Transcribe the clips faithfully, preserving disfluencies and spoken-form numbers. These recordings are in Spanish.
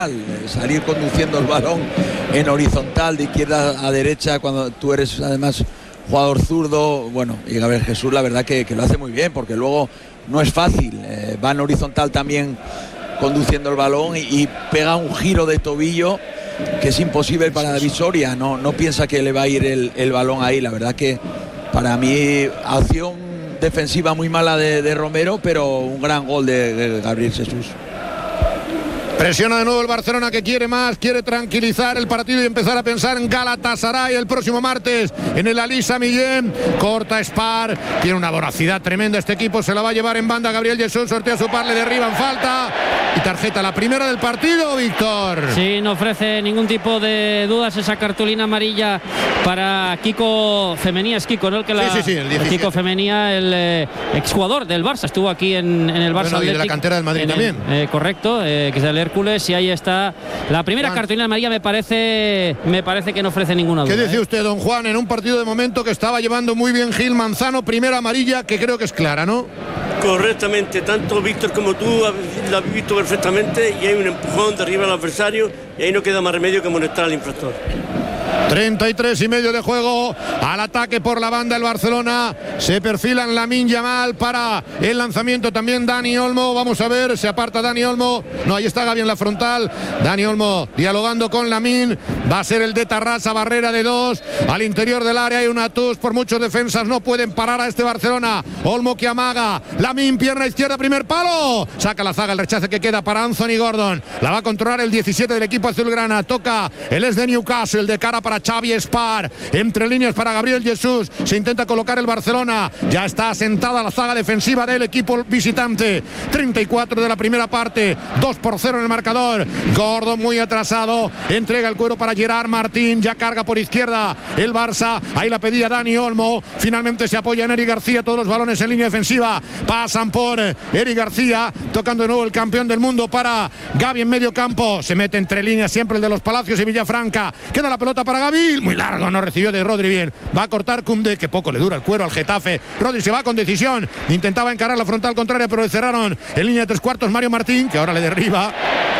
salir conduciendo el balón en horizontal de izquierda a derecha cuando tú eres además jugador zurdo. Bueno, y Gabriel Jesús la verdad que, que lo hace muy bien, porque luego no es fácil, eh, va en horizontal también conduciendo el balón y, y pega un giro de tobillo que es imposible para David Soria. No, no piensa que le va a ir el, el balón ahí. La verdad que para mí acción defensiva muy mala de, de Romero, pero un gran gol de, de Gabriel Jesús. Presiona de nuevo el Barcelona, que quiere más, quiere tranquilizar el partido y empezar a pensar en Galatasaray el próximo martes en el Ali Sami Yen. Corta Spar, tiene una voracidad tremenda este equipo, se la va a llevar en banda Gabriel Jesús, sortea su par, le derriban, falta y tarjeta, la primera del partido, Víctor. Sí, no ofrece ningún tipo de dudas esa cartulina amarilla para Kiko Femenía, es Kiko, ¿no? El que la, sí, sí, sí, el diecisiete. Kiko Femenía, el eh, exjugador del Barça, estuvo aquí en, en el Barça. Bueno, y de la cantera del Madrid también. El, eh, correcto, eh, que es del Hércules, y ahí está la primera Juan. cartulina amarilla. Me parece, me parece que no ofrece ninguna duda. ¿Qué decía eh? usted, don Juan, en un partido de momento que estaba llevando muy bien Gil Manzano? Primera amarilla que creo que es clara, ¿no? Correctamente, tanto Víctor como tú la has visto perfectamente, y hay un empujón de arriba al adversario y ahí no queda más remedio que molestar al infractor. treinta y tres y medio de juego, al ataque por la banda el Barcelona, se perfilan Lamine Yamal para el lanzamiento, también Dani Olmo, vamos a ver, se aparta Dani Olmo, no, ahí está Gavi en la frontal, Dani Olmo dialogando con Lamine, va a ser el de Tarrasa, barrera de dos, al interior del área hay una tus, por muchos defensas no pueden parar a este Barcelona, Olmo que amaga, Lamine, pierna izquierda, primer palo, saca la zaga, el rechace que queda para Anthony Gordon, la va a controlar el diecisiete del equipo azulgrana, toca el es de Newcastle, de cara para Xavi Spar, entre líneas para Gabriel Jesús, se intenta colocar el Barcelona, ya está asentada la zaga defensiva del equipo visitante, treinta y cuatro de la primera parte, dos por cero en el marcador, Gordon muy atrasado, entrega el cuero para Gerard Martín, ya carga por izquierda el Barça, ahí la pedía Dani Olmo, finalmente se apoya en Eric García, todos los balones en línea defensiva, pasan por Eric García, tocando de nuevo el campeón del mundo para Gavi en medio campo, se mete entre líneas siempre el de los Palacios y Villafranca, queda la pelota para Gavi, muy largo, no recibió de Rodri bien, va a cortar Koundé, que poco le dura el cuero al Getafe, Rodri se va con decisión, intentaba encarar la frontal contraria pero le cerraron en línea de tres cuartos Mario Martín, que ahora le derriba.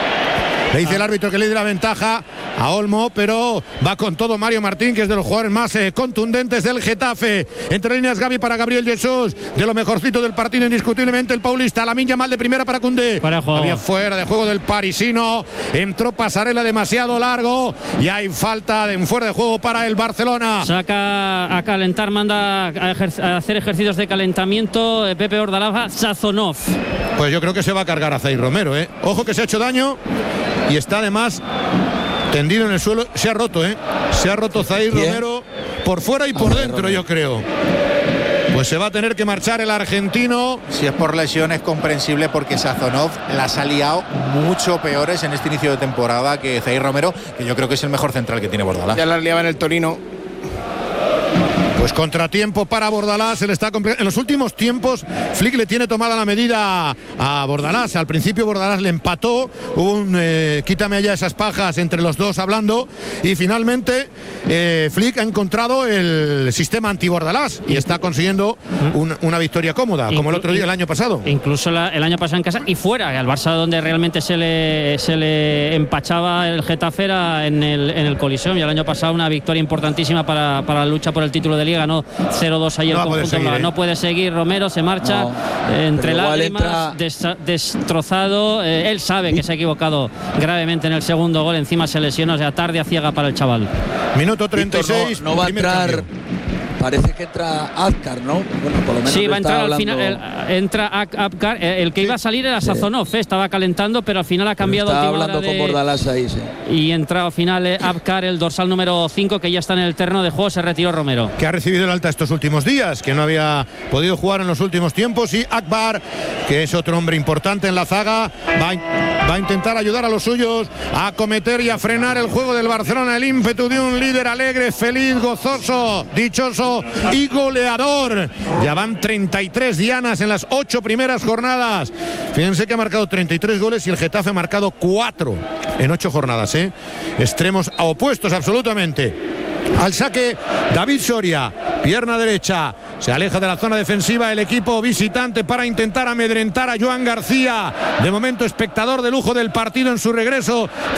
Le dice el árbitro que le dé la ventaja a Olmo, pero va con todo Mario Martín, que es de los jugadores más eh, contundentes del Getafe. Entre líneas Gavi para Gabriel Jesús, de lo mejorcito del partido indiscutiblemente el paulista. Lamine Yamal de primera para Koundé. Para Había fuera de juego del parisino, entró Pasarela demasiado largo y hay falta de fuera de juego para el Barcelona. Saca a calentar, manda a, ejer- a hacer ejercicios de calentamiento eh, Pepe Bordalás, Sazonov. Pues yo creo que se va a cargar a Zaire Romero, ¿eh? Ojo que se ha hecho daño y está además tendido en el suelo, se ha roto, ¿eh? Se ha roto Zaire Romero por fuera y por dentro, yo creo. Pues se va a tener que marchar el argentino. Si es por lesión es comprensible, porque Sazonov las ha liado mucho peores en este inicio de temporada que Zaire Romero, que yo creo que es el mejor central que tiene Bordalás. Ya las liaba en el Torino. Pues contratiempo para Bordalás, se le está compl- en los últimos tiempos Flick le tiene tomada la medida a Bordalás. Al principio Bordalás le empató, hubo un eh, quítame allá esas pajas entre los dos hablando, y finalmente eh, Flick ha encontrado el sistema anti-Bordalás y está consiguiendo un, una victoria cómoda, como el otro día el año pasado. Incluso la, el año pasado en casa y fuera, al Barça donde realmente se le, se le empachaba el Getafe era en el, en el Coliseum, y el año pasado una victoria importantísima para, para la lucha por el título de Liga. Ganó cero dos ahí el no conjunto seguir, blanco. ¿eh? No puede seguir Romero, se marcha no, eh, entre lágrimas, entra... des, destrozado. Eh, él sabe que se ha equivocado gravemente en el segundo gol, encima se lesiona, o sea, tarde a ciega para el chaval. Minuto treinta y seis. Víctor, no, no va a entrar. Cambio. Parece que entra Azcar, ¿no? Bueno, por lo menos sí, va a entrar al hablando... final. El, entra Azcar. El que sí. iba a salir era Sazonov, eh, estaba calentando, pero al final ha cambiado. Estaba hablando de... con Bordalás ahí, sí. Y entra al final eh, Azcar, el dorsal número cinco, que ya está en el terreno de juego. Se retiró Romero. Que ha recibido el alta estos últimos días, que no había podido jugar en los últimos tiempos. Y Akbar, que es otro hombre importante en la zaga, va a, va a intentar ayudar a los suyos a acometer y a frenar el juego del Barcelona. El ímpetu de un líder alegre, feliz, gozoso, dichoso y goleador. Ya van treinta y tres dianas en las ocho primeras jornadas. Fíjense que ha marcado treinta y tres goles y el Getafe ha marcado cuatro en ocho jornadas, ¿eh? Extremos opuestos absolutamente. Al saque David Soria, pierna derecha, se aleja de la zona defensiva el equipo visitante para intentar amedrentar a Joan García, de momento espectador de lujo del partido en su regreso